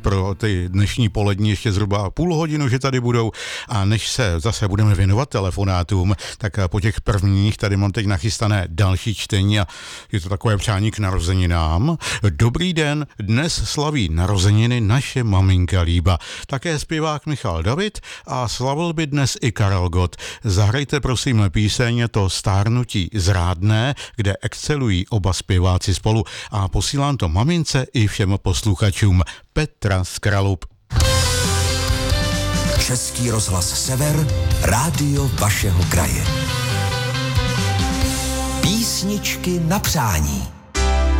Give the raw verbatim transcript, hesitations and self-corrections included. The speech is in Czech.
pro ty dnešní polední ještě zhruba půl hodinu, že tady budou. A než se zase budeme věnovat telefonátům, tak po těch prvních tady mám teď nachystané další čtení a je to takové přání k narozeninám. Dobrý den, dnes slaví narozeniny naše maminka Líba. Také zpěvák Michal David a slavil by dnes i Karel Gott. Zahrajte prosím píseň To stárnutí zrádné, kde excelují oba zpěváci spolu a posílám to mamince i všem posluchačům. Petra z Kralup. Český rozhlas Sever, rádio vašeho kraje. Písničky na přání.